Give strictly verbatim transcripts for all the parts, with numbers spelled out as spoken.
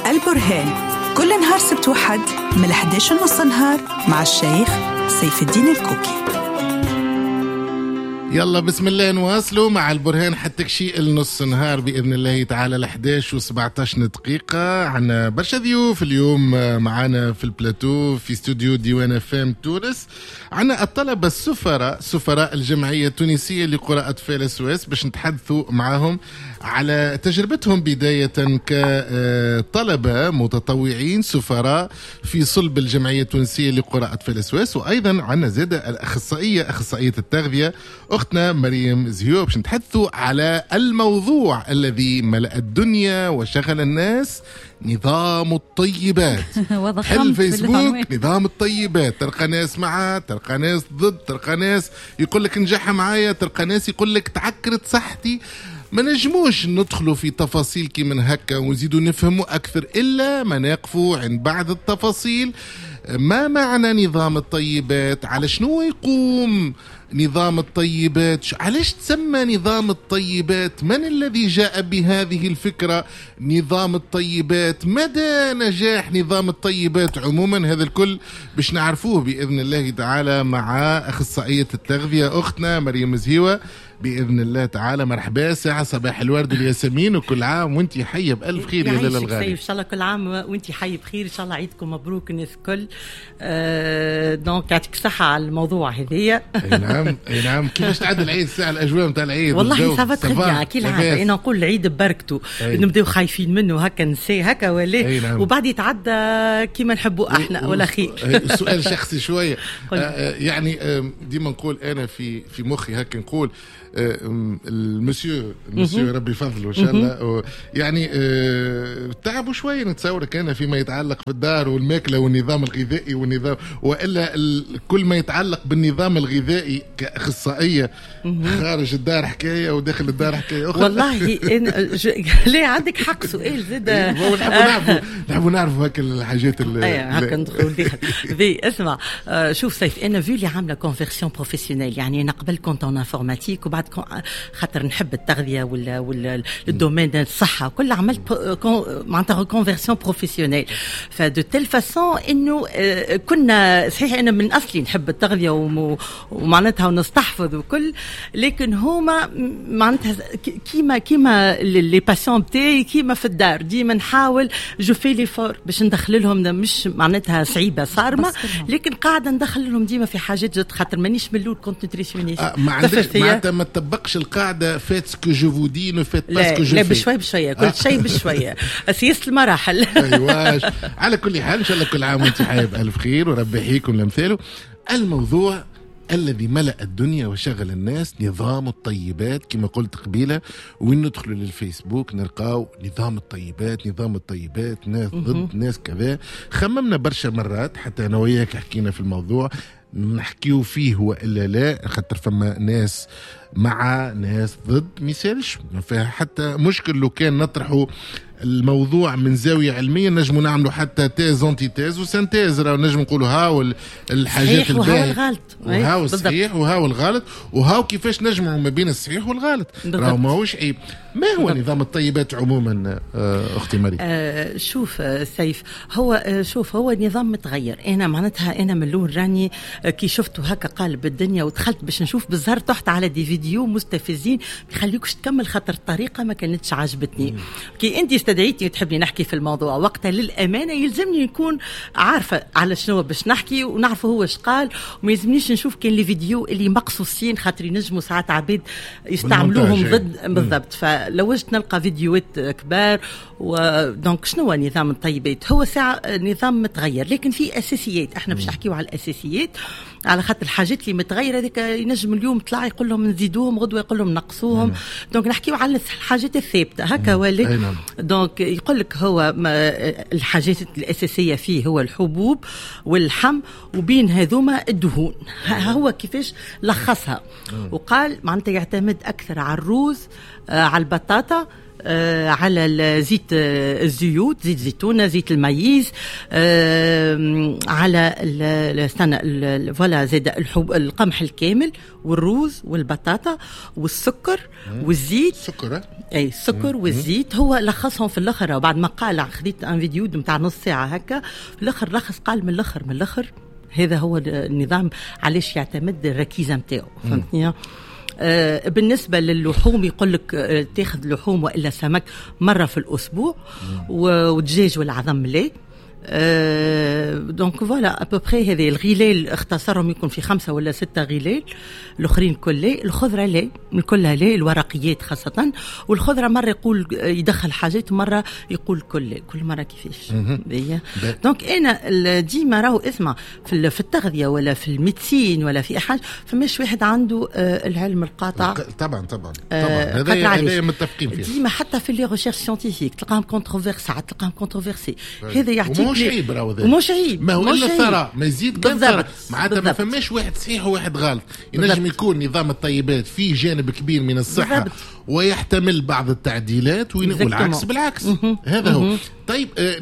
البرهان كل نهار سبت وحد من إحدى عشر ونص نهار مع الشيخ سيف الدين الكوكي. يلا بسم الله نواصلوا مع البرهان حتى شيء النص نهار بإذن الله تعالى الحداش وسبعتاش دقيقة. عنا برشا ضيوف اليوم معنا في البلاتو في استوديو ديوان فام تونس. عنا الطلبة السفراء سفراء الجمعية التونسية لقراء أطفال السويس باش نتحدثوا معهم على تجربتهم بداية كطلبة متطوعين سفراء في صلب الجمعية التونسية لقراء أطفال السويس. وأيضا عنا زادة الأخصائية أخصائية التغذية أختنا مريم زهيو باش نتحدثوا على الموضوع الذي ملأ الدنيا وشغل الناس، نظام الطيبات. حل فيسبوك نظام الطيبات، تلقى ناس معاه، تلقى ناس ضد، تلقى ناس يقول لك نجح معايا، تلقى ناس يقول لك تعكرت صحتي. ما نجموش ندخلوا في تفاصيل كي من هكا ونزيدوا نفهموا أكثر إلا ما نقفوا عند بعض التفاصيل. ما معنى نظام الطيبات؟ على شنو يقوم نظام الطيبات؟ علاش تسمى نظام الطيبات؟ من الذي جاء بهذه الفكرة نظام الطيبات؟ مدى نجاح نظام الطيبات عموما؟ هذا الكل باش نعرفوه بإذن الله تعالى مع أخصائية التغذية أختنا مريم زهيوة بإذن الله تعالى. مرحبا، ساعة صباح الورد والياسمين، وكل عام وانتي حية بألف خير يا لاله الغالي. إن شاء الله كل عام وانتي حية بخير، إن شاء الله عيدكم مبروك الناس الكل. آه دونك يعطيك صحة على الموضوع هذيا. أي نعم أي نعم. كيفاش تعدل العيد الساعة الأجواء متاع العيد؟ والله صافا تخدي كي العادة. أنا نقول العيد ببركته، نبداو خايفين منه هكا نسي هكا ولا نعم. وبعد يتعدى كيما نحبوا احنا ولا خير. سؤال شخصي شوية. آه يعني آه ديما نقول أنا في في مخي هكا نقول المسيو المسيو ربي يفضله ان شاء الله. يعني أه تعبوا شويه نتصور كان فيما يتعلق بالدار والماكله والنظام الغذائي والنظام، والا كل ما يتعلق بالنظام الغذائي كاخصائيه خارج الدار حكايه وداخل الدار حكايه اخرى. والله ليه عندك حق. سؤال زاد نحبوا نعرفوا نحبوا نعرفوا هكا الحاجات اللي هكا ندخل ذي. اسمع آه شوف سيف، انا في اللي عامله كونفيرسيون بروفيسيونيل، يعني انا قبل كنت اون انفورماتيك وبعد خاطر نحب التغذيه ولا ولا الدومين الصحه كل عملت معناتها كونفيرسيون بروفيسيونيل. فدو تيل فاسون انه كنا صحيح انا من اصلي نحب التغذيه ومعناتها ونستحفظ وكل، لكن هما معناتها كيما كيما لي باسيون بتاعي كيما في الدار ديما نحاول جو في لي فور باش ندخل لهم، مش معناتها صعيبه صارمه لكن قاعده ندخل لهم ديما في حاجات جد، خاطر مانيش من الاول كنت نوتريسيونيست. آه ما عندكش معناتها ما تطبقش القاعده فات سكو جو فو دي نو فات با سكو جو في. لا بشوي بشويه كل شيء بشويه سياسه المراحل. ايواش. على كل حال ان شاء الله كل عام وانت حابب الف خير وربي يحييكم لامثاله. الموضوع الذي ملأ الدنيا وشغل الناس نظام الطيبات كما قلت قبيلة. وين ندخلوا للفيسبوك نلقاو نظام الطيبات نظام الطيبات، ناس ضد ناس كذا. خممنا برشا مرات حتى أنا وياك حكينا في الموضوع نحكيو فيه وإلا لا، خاطر فما ناس مع ناس ضد، ميسالش ما فيها حتى مشكل. لو كان نطرحوا الموضوع من زاوية علمية نجموا نعملوا حتى تيز انتي تيز وسنتيز، راه نجم نقولوا هاو الحاجات الباهية وهاو الصحيح وهاو الغلط وهاو كيفاش نجمعوا ما بين الصحيح والغلط. راهو ماهوش عيب. ما هو بالضبط. نظام الطيبات عموما اختي مريم؟ آه شوف آه سيف، هو آه شوف هو نظام متغير. انا معناتها انا من الاول راني آه كي شفته هكا قالب الدنيا ودخلت باش نشوف بالظهر تحت على دي فيديو مستفزين ما يخليوكش تكمل خاطر الطريقه ما كانتش عاجبتني. مم. كي انت استدعيتني وتحبني نحكي في الموضوع وقتها للامانه يلزمني نكون عارفه على شنو باش نحكي ونعرفه هو اش قال، وما يلزمنيش نشوف كان لي فيديو اللي مقصوصين خاطر ينجموا ساعات عبيد يستعملوهم ضد. بالضبط. فلوجت نلقى فيديوهات كبار. ودونك شنو هو نظام الطيبات؟ هو ساعه نظام متغير لكن في اساسيات. احنا باش نحكيو على الاساسيات على خاطر الحاجات اللي متغيره هذيك ينجم اليوم طلع يقول لهم نزيدوهم غدوه يقول لهم نقصوهم. دونك نحكيو على الحاجات الثابته هكا ولا. دونك يقول لك هو الحاجات الاساسيه فيه هو الحبوب واللحم وبين هذوما الدهون. هو كيفاش لخصها وقال معناتها يعتمد اكثر على الروز، على البطاطا، آه على زيت الزيوت، زيت زيتونه، زيت المايز، آه على استنى فوالا زاد الحب القمح الكامل والروز والبطاطا والسكر والزيت. السكر اي السكر والزيت هو لخصهم في الاخر. وبعد ما قال خديت ان فيديو نتاع نص ساعه هكا في الاخر لخص قال من الاخر من الاخر هذا هو النظام علاش يعتمد الركيزه نتاعو. فهمتني؟ آه بالنسبه للحوم يقول لك آه تاخذ لحوم والا سمك مره في الاسبوع، والدجاج والعظم لا. أه دونك فوالا ابوبري هذه الغلال اختصرهم يكون في خمسة ولا ستة غلال، الاخرين كل الخضره لا من كلها لا، الورقيات خاصه. والخضره مره يقول يدخل حاجات ومره يقول كل كل مره كيفاش. دونك انا ديما راهو اسمع في في التغذيه ولا في الميدسين ولا في حاجه فماش واحد عنده أه العلم القاطع. طبعا طبعا طبعا هذا هذا متفقين فيه. ديما حتى في لي ريشيرش ساينتيفيك تلقاهم كونتروفيرس ساعات تلقاهم كونتروفيرسي. هذا يعطيك مش عيب راهو ذا ومش عيب ما هو الا الثراء ما يزيد كان ثراء معناتها ما فماش واحد صحيح وواحد غلط. ينجم يكون نظام الطيبات فيه جانب كبير من الصحه بالضبط. ويحتمل بعض التعديلات والعكس بالعكس. مه. هذا مه. هو طيب آه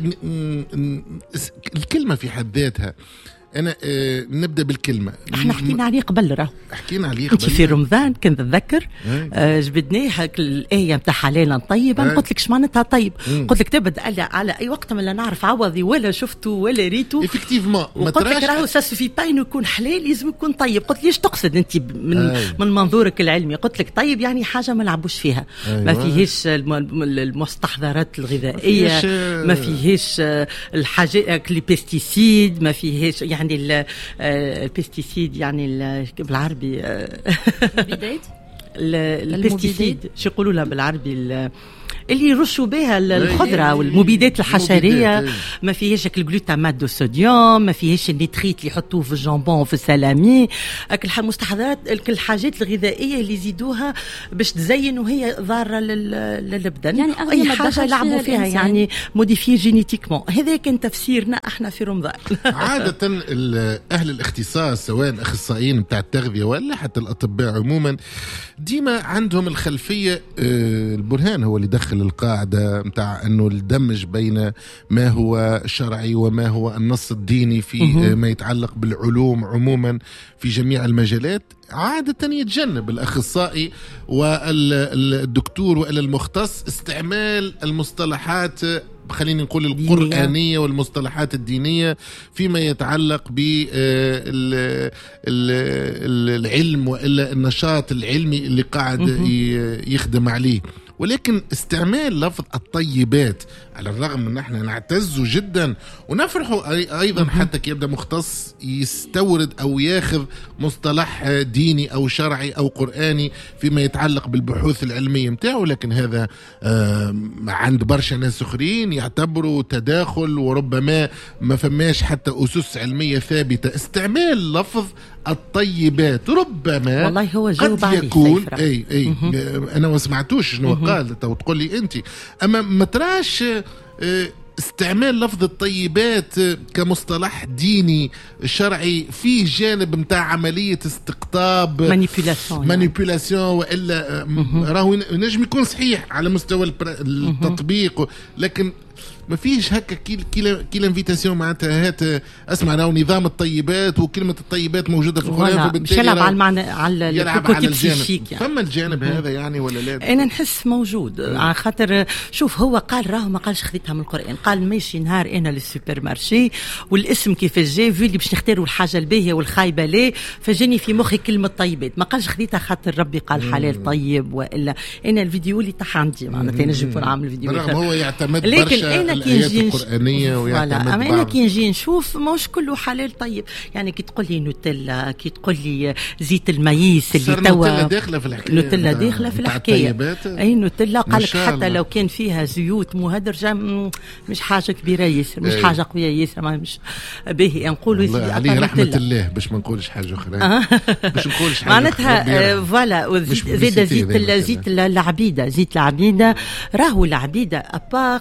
الكلمه في حد ذاتها أنا آه نبدأ بالكلمة. احنا حكينا عليه قبل راه حكينا عليه قبل في رمضان كنت تذكر آه جبدناه الآية متاع حلالا طيبا. قلت لك شمعناتها طيب مم. قلت لك تبد على, على أي وقت ما لا نعرف عوضي ولا شفته ولا ريته إفكتيفمون. قلت لك راهو ساسفي با إنه يكون حلال لازم يكون طيب. قلت ليش تقصد أنت من أي. من منظورك العلمي؟ قلت لك طيب يعني حاجة ما نلعبوش فيها. أيوة. ما فيهش المستحضرات الغذائية، ما فيهش الحاجات البيستيسيد، ما فيهش يعني يعني البيستيسيد يعني بالعربي المبيدات البيستيسيد شو يقولوا لها بالعربي اللي يرشوا بها الخضره والمبيدات الحشريه. ما فيهاش الجلوتامات دو صوديوم، ما فيهاش النيتريت اللي يحطوه في الجامبون وفي السلامي، المستحضرات الحاجات الغذائيه اللي يزيدوها باش تزين وهي ضاره للبدن. يعني اي حاجه يلعبوا فيها, فيها يعني موديفي جينيتيكمون. هذا كان تفسيرنا احنا في رمضان. عاده اهل الاختصاص سواء اخصائيين بتاع التغذيه ولا حتى الاطباء عموما ديما عندهم الخلفيه. البرهان هو اللي دخل القاعدة متاع أنه الدمج بين ما هو شرعي وما هو النص الديني في ما يتعلق بالعلوم عموما في جميع المجالات. عادة يتجنب الأخصائي والدكتور وإلى المختص استعمال المصطلحات خلينا نقول القرآنية والمصطلحات الدينية فيما يتعلق بالعلم وإلا النشاط العلمي اللي قاعد يخدم عليه. ولكن استعمال لفظ الطيبات على الرغم من احنا نعتز جدا ونفرحوا ايضا حتى كي يبدا مختص يستورد او ياخذ مصطلح ديني او شرعي او قرآني فيما يتعلق بالبحوث العلمية متاعه، لكن هذا عند برشا ناس اخرين يعتبروا تداخل وربما ما فماش حتى اسس علمية ثابتة. استعمال لفظ الطيبات ربما والله هو قد يكون اي اي انا ما سمعتوش شنو قال تو تقول لي انت، اما ما تراش استعمال لفظ الطيبات كمصطلح ديني شرعي فيه جانب متاع عملية استقطاب مانيبيولاسيون مانيبيولاسيون وإلا راهو نجم يكون صحيح على مستوى التطبيق، لكن ما فيش هكا كيل كيل كيل انفيتاسيون معناتها هات اسمع راهو نظام الطيبات وكلمه الطيبات موجوده في القران فبالتالي يلعب على المعنى على الكوتي بسيكيك يعني. فما الجانب هذا يعني ولا لا؟ انا نحس موجود على خاطر شوف هو قال راهو ما قالش خذيتها من القران، قال ماشي نهار انا للسوبر مارشي والاسم كيفاش جا في اللي باش نختاروا الحاجه الباهيه والخايبه ليه فجاني في مخي كلمه طيبات، ما قالش خذيتها خاطر ربي قال حلال طيب والا انا الفيديو اللي تاع عندي معناتها نجم نكون عامل فيديو رغم هو يعتمد برشا الآيات القرآنية ويعتمد بعض. أنا كي نجي نشوف مش كله حلال طيب، يعني كي تقول لي نوتيلا كي تقول لي زيت المايس اللي توا نوتيلا داخلة في الحكاية نوتيلا داخلة في الحكاية أي نوتيلا قالك حتى لو كان فيها زيوت مهدرجة مش حاجة كبيرة ياسر مش أي. حاجة قوية ياسر ما مش باهي نقولوا عليه رحمة الله باش ما نقولش حاجة أخرى باش نقولش حاجة معناتها فوالا زيد زيت زيت العبيدة زيت العبيدة راهو العبيدة أبار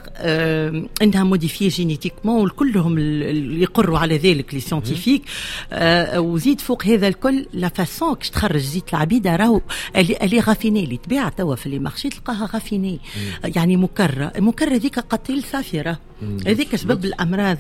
آه انها موديفي جينيتيكمون، وكلهم اللي يقروا على ذلك لي سيانتيفيك. آه وزيد فوق هذا الكل لا فاسون كش تخرج زيت العبيده راهو اللي غافيني اللي تباع توا في لي مارشي تلقاها غافيني، يعني مكرره مكرره ذيك قتيل صافره، هذيك سبب الامراض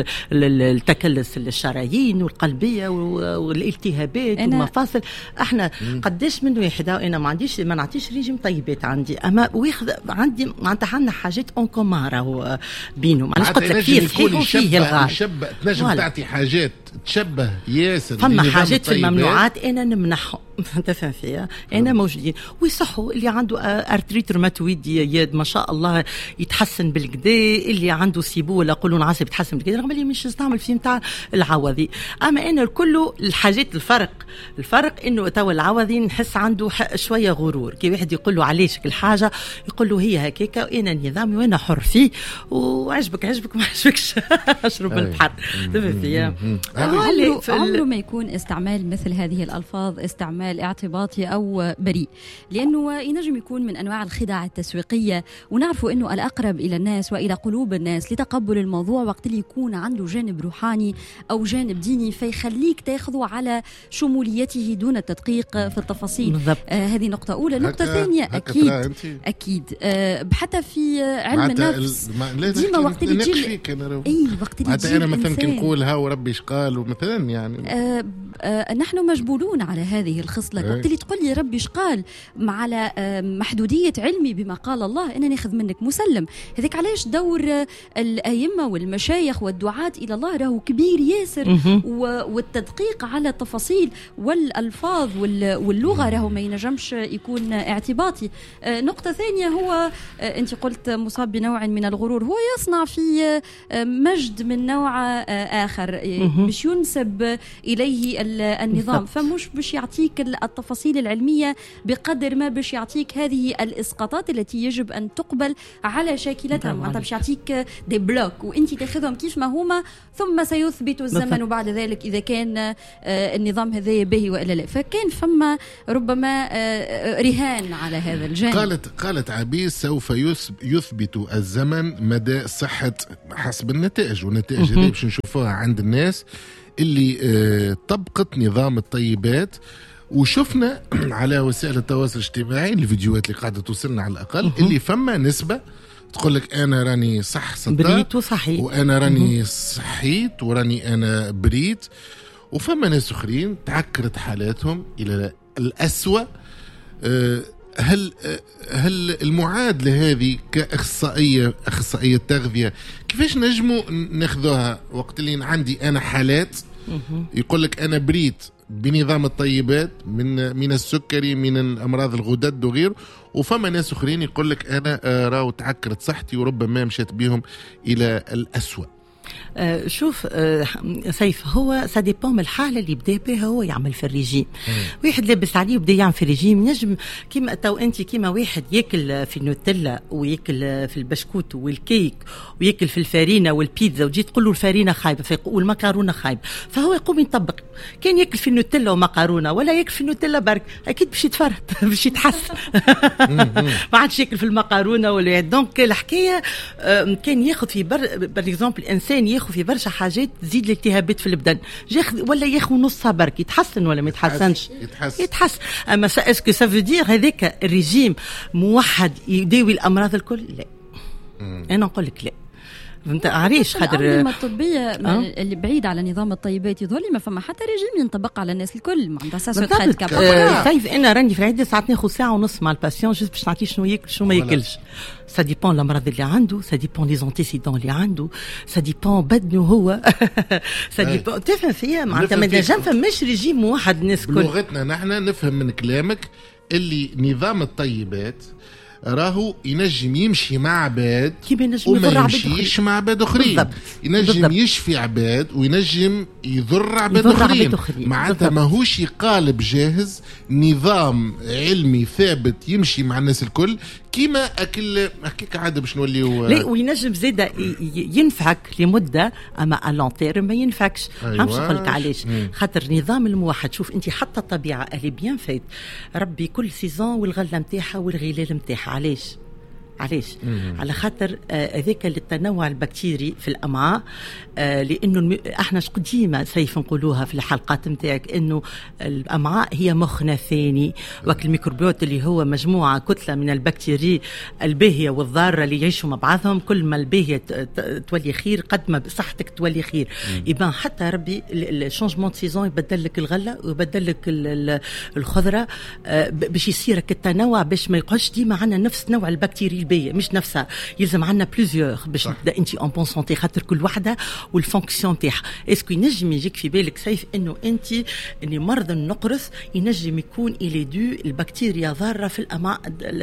التكلس الشرايين والقلبيه والالتهابات والمفاصل. احنا قداش من وحده، انا ما عنديش ما نعطيش ريجيم طيبات عندي، اما واخذ عندي معناتها عندنا حاجات اون كومان راهو بينهم. انا قلت لك فيه صحيح وفيه الغالي، يشبه تنجم تعطي حاجات تشبه ياسر. فما حاجات في الممنوعات انا نمنحهم تفهم فيها انا موجودين ويصحوا. اللي عنده ارتريت روماتويد يد ما شاء الله يتحسن بالكدا، اللي عنده سيبو ولا قولون عصب يتحسن بالكدا، رغم اللي مش نستعمل فيه نتاع العوضي. اما انا كله الحاجات الفرق الفرق انه توا العوضي نحس عنده شويه غرور، كي واحد يقول له علاش كل حاجه يقول له هي هكاك وانا نظامي وانا حر فيه، وعجبك عجبك ما عجبكش اشرب البحر تفهم فيها. عمره, عمره ما يكون استعمال مثل هذه الألفاظ استعمال اعتباطي أو بريء، لأنه ينجم يكون من أنواع الخدع التسويقية، ونعرفوا أنه الأقرب إلى الناس وإلى قلوب الناس لتقبل الموضوع وقت اللي يكون عنده جانب روحاني أو جانب ديني، فيخليك تاخذه على شموليته دون التدقيق في التفاصيل. آه هذه نقطة أولى. نقطة ثانية أكيد أكيد آه حتى في علم النفس ديما وقت اللي تجي أي وقت اللي تجي أنا مثلا كنقول ها وربي إيش قال ومثلا يعني آه آه نحن مجبولون على هذه الخصلة. وقت اللي تقول لي ربي إيش قال على آه محدودية علمي بما قال الله أنا ناخذ منك مسلم. هذيك علاش دور آه الأئمة والمشايخ والدعاة إلى الله راهو كبير ياسر، والتدقيق على التفاصيل والألفاظ واللغة راهو ما ينجمش يكون اعتباطي. آه نقطة ثانية هو آه أنت قلت مصاب بنوع من الغرور، هو يصنع في آه مجد من نوع آه آخر مش ينسب إليه النظام، فمش باش يعطيك التفاصيل العلمية بقدر ما باش يعطيك هذه الإسقاطات التي يجب أن تقبل على شاكلتها. معناتها باش يعطيك دي بلوك وانت تاخذهم كيف ما هما، ثم سيثبت الزمن بعد ذلك إذا كان النظام هذا باهي وإلا لا. فكان فما ربما رهان على هذا الجانب. قالت قالت عبيس سوف يثبت الزمن مدى صحة حسب النتائج، والنتائج هذه باش نشوفوها عند الناس اللي آه طبقت نظام الطيبات. وشفنا على وسائل التواصل الاجتماعي الفيديوهات اللي قاعدة توصلنا على الأقل اللي فما نسبة تقول لك أنا راني صح صدق بريت وصحيت، وأنا راني صحيت وراني أنا بريت، وفما ناس أخرين تعكرت حالاتهم إلى الأسوأ. آه هل هل المعادلة هذه كأخصائية أخصائية تغذية كيفاش نجموا ناخذوها وقت اللي عندي أنا حالات يقول لك أنا بريت بنظام الطيبات من من السكري من الأمراض الغدد وغيره، وفما ناس أخرين يقول لك أنا راو تعكرت صحتي وربما مشيت بهم إلى الأسوأ. آه شوف آه سيف، هو ساديبون من الحاله اللي بدا بها هو يعمل في الرجيم. واحد لابس عليه وبدا يعمل في الرجيم نجم كيما تو انت كيما واحد ياكل في النوتيلا وياكل في البسكوت والكيك وياكل في الفارينه والبيتزا وتجي تقول له الفارينه خايبه والمكرونه خايبه، فهو يقوم يطبق. كان ياكل في النوتيلا ومكرونه ولا ياكل في النوتيلا برك اكيد باش يتفرط باش يتحسن ما عادش ياكل في المكرونه ولا. دونك الحكايه آه كان ياخذ في بر باغ الانسان ياخذ في برشا حاجات تزيد الالتهابات في البدن، ياخذ ولا ياخذ نص برك يتحسن ولا ما يتحسنش؟ يتحسن يتحسن. اما اسكو سا فو دير هذاك الرجيم موحد يداوي الامراض الكل؟ لا. مم. انا نقول لك لا. فهمت عريش خاطر الأنظمة الطبية أه؟ اللي بعيد على نظام الطيبات يظهر لي ما فما حتى رجيم ينطبق على الناس الكل. ما عندها اساس تخد كابا. طيب انا راني في العيادة ساعات ناخذ ساعة ونص مع الباسيون جست باش نعطيه شنو ياكل شنو ما ياكلش. سا ديبون الأمراض اللي عنده، سا ديبون لي زونتيسيدون اللي عنده، سا ديبون بدنه هو سا ديبون تفهم فيها. معناتها ما نجم فماش رجيم موحد الناس الكل. بلغتنا نحن نفهم من كلامك اللي نظام الطيبات راهو ينجم يمشي مع عباد وما يمشيش مع عباد اخرين، ينجم بالضبط. يشفي عباد وينجم يضر عباد اخرين. معناتها ماهوش يقالب جاهز نظام علمي ثابت يمشي مع الناس الكل كيما اكل هكاك عاده باش نوليو. لا وينجم زيدا ينفعك لمده اما الونتير ما ينفعش. أيوة. مش نقول لك علاش؟ خاطر نظام الموحد. شوف انت حتى الطبيعه اللي بيان فايت ربي كل سيزون والغله نتاعها والغلال نتاعها. علاش؟ علاش؟ على خاطر هذاك آه التنوع البكتيري في الامعاء، آه لانه احنا قديمه سيف نقولوها في الحلقات نتاعك انه الامعاء هي مخنا الثاني، وقت الميكروبيوت اللي هو مجموعه كتله من البكتيريا الباهيه والضاره اللي يعيشوا مع بعضهم، كل ما الباهيه تولي خير قد ما صحتك تولي خير. يبان حتى ربي الشونجمون دو سيزون يبدل لك الغله ويبدل لك الخضره آه باش يصيرك التنوع، باش ما يقعدش ديما عندنا نفس نوع البكتيريا الباهيه، مش نفسها، يلزم عندنا بليزيور باش تبدا انت اون بون سونتي، خاطر كل وحده والفونكسيون تاعها. اسكو ينجم يجيك في بالك سيف انه انت اني مرض النقرس ينجم يكون الي دو البكتيريا ضاره في الامعاء،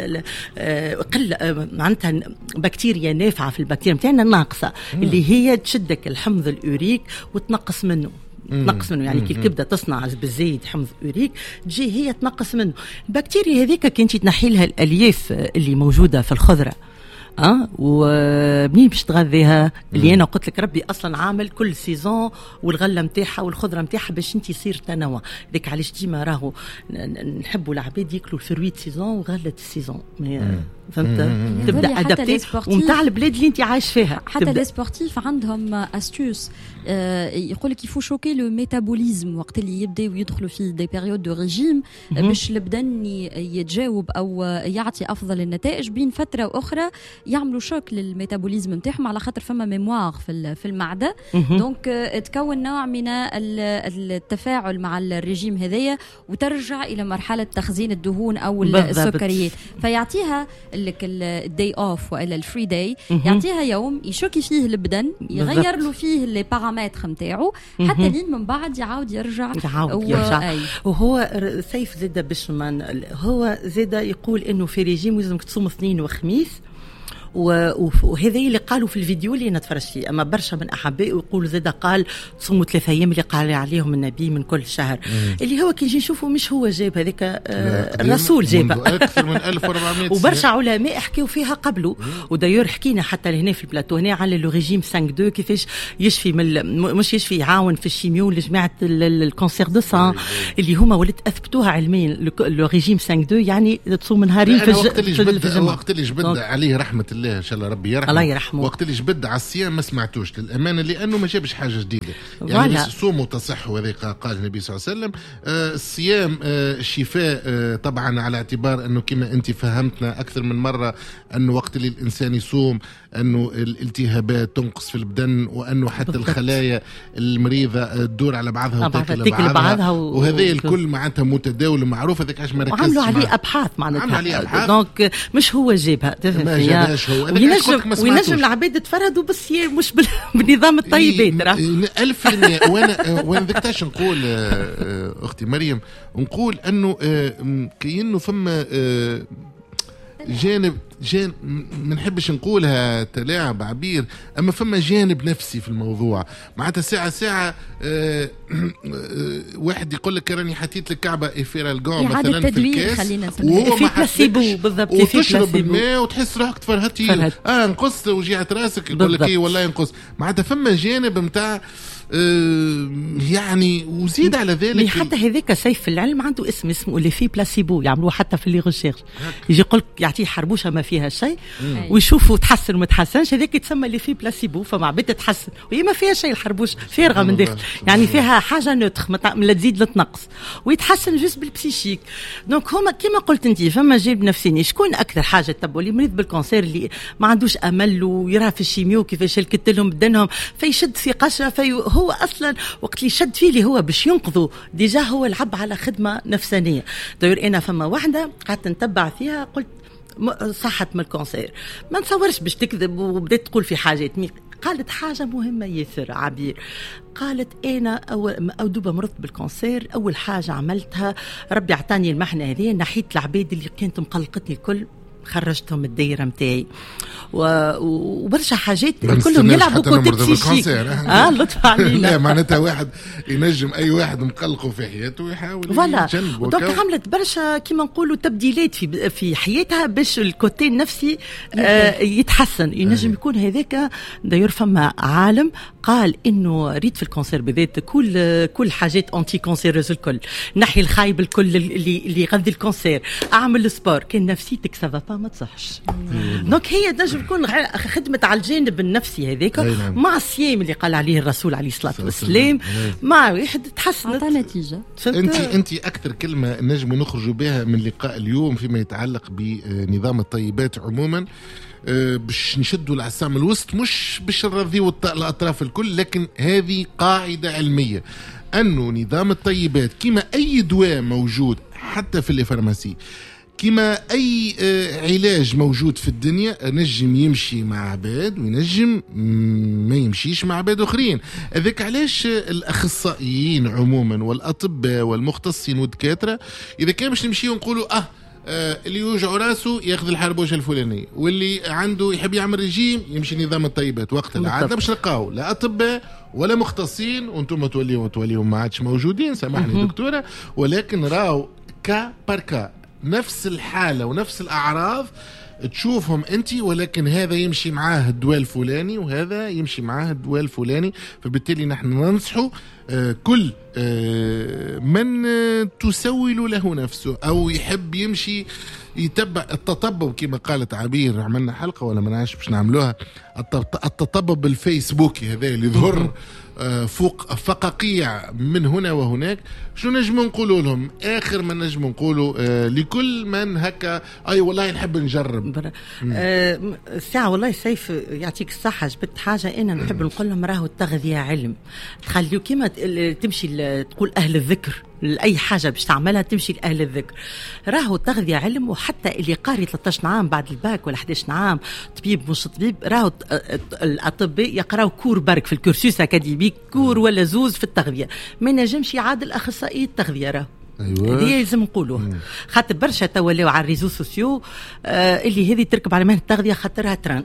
قل معناتها بكتيريا نافعه في البكتيريا نتاعنا ناقصه، اللي هي تشدك الحمض الأوريك وتنقص منه تنقص منه. يعني كي الكبده تصنع بالزايد حمض أوريك تجي هي تنقص منه. البكتيريا هذيك كي انت تنحي لها الالياف اللي موجوده في الخضره اه ومنين باش تغذيها، اللي انا قلت لك ربي اصلا عامل كل سيزون والغله نتاعها والخضره نتاعها باش انت يصير تنوع. ديك علاش ديما راهو نحبوا العباد ياكلوا الفرويت سيزون وغله السيزون، فهمت؟ تبدا ادابتي ومتاع البلاد اللي انت عايش فيها. حتى لي سبورتيف عندهم استوس، آه يقول لك يفو شوكي لو ميتابوليزم وقت اللي يبداو يدخلوا في دي بيريود دو ريجيم باش البدن يتجاوب او يعطي افضل النتائج، بين فتره واخرى يعملوا شوك للميتابوليزم نتاعهم على خاطر فما ميموار في في المعده. دونك تكون نوع من التفاعل مع الريجيم هذايا وترجع الى مرحله تخزين الدهون او السكريات، فيعطيها لك الداي اوف والا الفري داي، يعطيها يوم يشوكي فيه البدن، يغير له فيه لي بارامتر نتاعو حتى لين من بعد يعاود يرجع يعاود يرجع. وهو سيف زاد باش من هو زاد يقول انه في ريجيم لازمك تصوم اثنين وخميس، وهذا اللي قالوا في الفيديو اللي نتفرج فيه. اما برشا من احبائي يقولوا زاد قال تصوموا ثلاثة ايام اللي قال عليهم النبي من كل شهر، اللي هو كي نجي نشوفوا مش هو جاب هذاك آه الرسول جابها اكثر من ألف وأربعمائة وبرشا علماء حكيوا فيها قبله. ودايور حكينا حتى هنا في البلاتو هنا على لو ريجيم خمسة اثنين كيفاش يشفي من مش يشفي يعاون في الشيميو لجماعه الكونسير دو سان اللي هما ولات اثبتوها علميا. لو ريجيم خمسة اثنين يعني تصوم نهارين في الجمعه. وقت اللي جبد عليه رحمه الله ان شاء الله ربي يرحمه الله يرحمه، وقت اللي جبد على الصيام ما سمعتوش للامانه لانه ما جابش حاجه جديده. يعني صوموا تصحوا هذا قال النبي صلى الله عليه وسلم. آه الصيام آه شفاء، آه طبعا على اعتبار انه كما انت فهمتنا اكثر من مره انه وقت اللي الانسان يصوم انه الالتهابات تنقص في البدن، وانه حتى بالضبط. الخلايا المريضه تدور على بعضها وتاكل بعضها, بعضها و... وهذا الكل معناتها متداول ومعروف. هذاك علاش ما ركزش وعملوا عليه ابحاث معناتها. دونك مش هو جابها ما جابهاش هو. وينجم وينجم العباد تفردوا بالصيام مش بالنظام الطيبات راه ألف في المية. وانا وانا ذكرتش نقول اختي مريم نقول انه كأنه فما جانب جانب ما نحبش نقولها تلاعب عبير، اما فما جانب نفسي في الموضوع. معناتها ساعه ساعه آه آه واحد يقول لك راني حطيت لك كعبه ايفيرالغون مثلا في الكاس وهو في بلاسيبو بالضبط، وتشرب الماء وتحس روحك تفرهتي اه نقصت وجعت راسك يقول لك ايه والله ينقص. معناتها فما جانب نتاع آه يعني وزيد على ذلك حتى هذاك سيف في العلم عنده اسم اسمه لي في بلاسيبو، يعملوه حتى في لي ريشيرش. يجي يقول لك يعطيه حربوشه ما فيها شيء ويشوفوا تحسن وما تحسنش، هذاك يتسمى لي في بلاسيبو. فما عباد تتحسن وهي ما فيها شيء، الحربوش فارغه من داخل، يعني فيها حاجه نوتخ لا تزيد لا تنقص، ويتحسن جزء بالبسيشيك. دونك هما كما قلت انت فما جانب نفساني. شكون اكثر حاجه تبوا اللي مريض بالكونسير اللي ما عندوش امل ويراه في الشيميو كيفاش هلكت لهم بدنهم فيشد في قشره في هو اصلا وقت اللي شد فيه اللي هو باش ينقذوا ديجا هو لعب على خدمه نفسانيه. داير انا فما واحده قعدت نتبع فيها قلت صحت من الكونسير، ما نتصورش باش تكذب وبدات تقول في حاجات. قالت حاجه مهمه ياسر عبير، قالت انا اول او دوبا مرضت بالكونسير اول حاجه عملتها ربي اعطاني المحنه هذه، نحيت العباد اللي كانت مقلقتني الكل خرجتهم الدايره نتاعي وبرشا حاجات كلهم يلعبوا كوتي بسيشيك. اه لطف علينا. لا معناتها واحد ينجم اي واحد مقلقه في حياته ويحاول يجنبه. دونك عملت برشا كيما نقولوا تبديلات في في حياتها باش الكوتي النفسي آه يتحسن. ينجم يكون هذاك داير فما عالم قال انه ريت في الكونسير بالذات كل كل حاجات انتي كونسيروز الكل، نحي الخايب الكل اللي اللي يغذي الكونسير، اعمل السبور، كان نفسيتك سافا با ما تصحش. دونك هي تنجم تكون خدمة على الجانب النفسي هذاك مع الصيام اللي قال عليه الرسول عليه الصلاة والسلام، مع واحد تحسنت نتيجة. انت انت اكثر كلمة نجم نخرجوا بها من لقاء اليوم فيما يتعلق بنظام الطيبات عموما، باش نشدوا العصام الوسط، مش باش نرضيوا الاطراف الكل، لكن هذه قاعدة علمية انه نظام الطيبات كما اي دواء موجود حتى في الفارماسي، كما أي علاج موجود في الدنيا، نجم يمشي مع عباد وينجم ما يمشيش مع عباد أخرين. ذلك علاش الأخصائيين عموما والأطباء والمختصين والدكاترة إذا كان باش نمشي ونقولوا أه اللي يوجع راسه ياخذ الحربوش الفلاني، واللي عنده يحب يعمل رجيم يمشي نظام الطيبات. وقت العادة باش نلقاو لا أطباء ولا مختصين، وانتم توليهم توليهم ما عادش موجودين، سامحني دكتورة، ولكن راو كا باركا نفس الحالة ونفس الأعراض تشوفهم أنت، ولكن هذا يمشي معاه الدواء الفلاني وهذا يمشي معاه الدواء الفلاني. فبالتالي نحن ننصحوا كل من تسول له نفسه أو يحب يمشي يتبع التطبب كما قالت عبير. عملنا حلقة ولا ما نعرفش باش نعملوها، التطبب الفيسبوكي هذا اللي ظهر فوق فقاقيع من هنا وهناك. شو نجم نقولوا لهم؟ آخر ما نجم نقولوا آه لكل من هكا أي والله نحب نجرب آه الساعة. والله سيف يعطيك الصحة، جبت حاجة أنا نحب نقول لهم راهو التغذية علم. تخليو كما تمشي تقول أهل الذكر لأي حاجة باش تعملها تمشي لأهل الذكر، راهو التغذية علم. وحتى اللي قاري ثلاثة عشر عام بعد الباك ولا إحدى عشر عام طبيب مش طبيب، راهو الأطباء يقراو كور برك في الكورسوس أكاديميك، كور ولا زوز في التغذية، ما نجمش يعادل أخصائي التغذية. راهو أيوة. هي لازم نقولوه، خاطر برشا تولاو على الريزو سوسيو آه اللي هذه تركب على مهنة التغذية خاطرها ترند،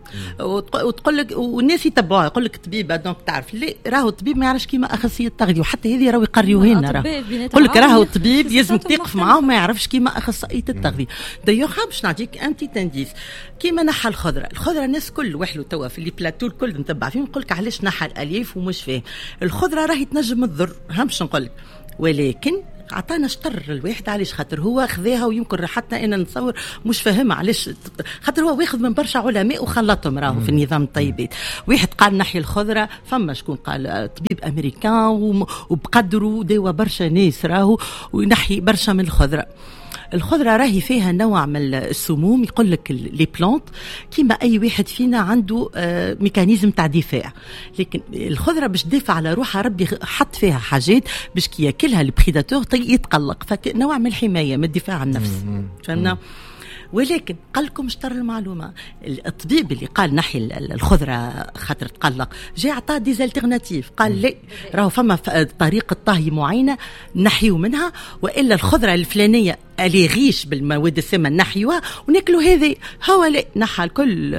وتقول لك والناس يتبعوها يقول لك طبيبه دونك تعرف ليه راهو الطبيب ما يعرفش كيما اخصائيه التغذيه، وحتى هذه راهو يقريوه لنا. راهو يقول لك راهو الطبيب لازم تقف معاه ما يعرفش كيما اخصائيه التغذيه. دايوغ باش نعطيك انتي تنديس كيما نحى الخضره. الخضره الناس كل وحلو توا في اللي بلاتو الكل نتبع فيهم يقول لك علاش نحى الالياف ومش فاهم. الخضره راهي تنجم تضر، همش نقول لك، ولكن عطانا شطر الواحد علاش خاطر هو خذاها، ويمكن حتى انا نتصور مش فاهمها علاش، خاطر هو واخذ من برشا علماء وخلطهم راهو في النظام الطيبات. واحد قال نحي الخضره، فما شكون قال طبيب امريكان وبقدروا داوا برشا ناس راهو وينحي برشا من الخضره. الخضرة راهي فيها نوع من السموم، يقول لك لي بلانت كيما أي واحد فينا عنده آه ميكانيزم تاع دفاع، لكن الخضرة باش تدافع على روحها ربي حط فيها حاجات باش كي ياكلها البريداتور يتقلق، فنوع من الحماية من الدفاع عن النفس. فهمنا؟ ولكن قال لكم شطر المعلومه، الطبيب اللي قال نحي الخضره خاطر تقلق جاء عطاه ديزالتيرناتيف، قال لا راهو فما طريقه طهي معينه نحيو منها، والا الخضره الفلانيه اللي غيش بالمواد السامه نحيوها وناكلوا هذه. هو لا نحى الكل.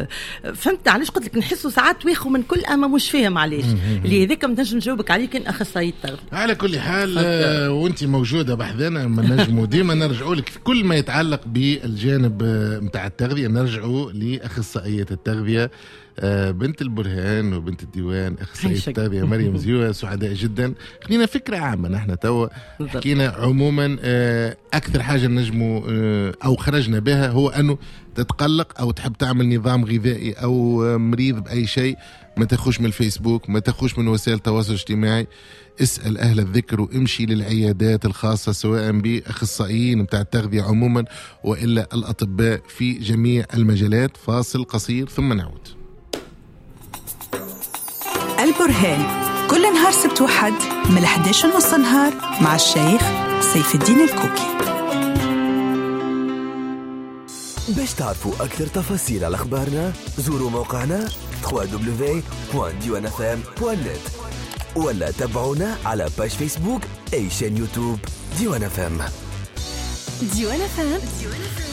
فهمت علاش قلت لك نحسوا ساعات واخو من كل اما مش فاهم علاش اللي هذاك ما نجم نجاوبك عليه كان اخصائي التغذيه. على كل حال آه وانت موجوده بحذنا ما نجموا ديما نرجعوا لك في كل ما يتعلق بالجانب نتاع التغذيه، نرجعوا لاخصائيه التغذيه آه بنت البرهان وبنت الديوان اخصائيه التغذيه مريم زيوه. سعداء جدا. خلينا فكره عامه نحن توا حكينا عموما آه اكثر حاجه نجموا آه او خرجنا بها هو انه تتقلق او تحب تعمل نظام غذائي او مريض باي شيء، ما تخش من الفيسبوك، ما تخش من وسائل التواصل الاجتماعي، اسأل أهل الذكر وامشي للعيادات الخاصة سواء بأخصائيين متاع التغذية عموما وإلا الأطباء في جميع المجالات. فاصل قصير ثم نعود. البرهان كل نهار سبت وحد من الحادية عشر نص نهار مع الشيخ سيف الدين الكوكي. باش تعرفوا أكثر تفاصيل على أخبارنا زوروا موقعنا دبليو دبليو دبليو دوت ديوان اف ام دوت نت ولا تابعونا على باج فيسبوك أي شان يوتيوب ديوان اف ام. ديوان اف ام